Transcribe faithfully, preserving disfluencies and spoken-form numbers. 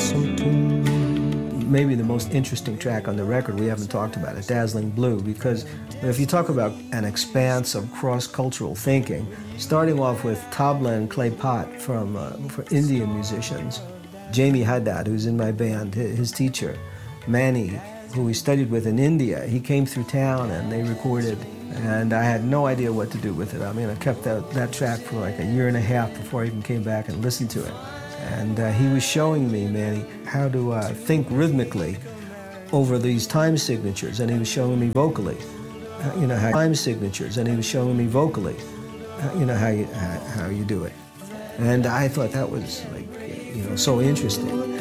Maybe the most interesting track on the record, we haven't talked about it, Dazzling Blue, because if you talk about an expanse of cross-cultural thinking, starting off with tabla and clay pot from uh, for Indian musicians, Jamie Haddad, who's in my band, his teacher, Manny, who we studied with in India, he came through town and they recorded, and I had no idea what to do with it. I mean, I kept that, that track for like a year and a half before I even came back and listened to it. And uh, he was showing me, Manny, how to uh, think rhythmically over these time signatures, and he was showing me vocally, uh, you know, how time signatures, and he was showing me vocally, uh, you know, how you, how, how you do it. And I thought that was, like, you know, so interesting.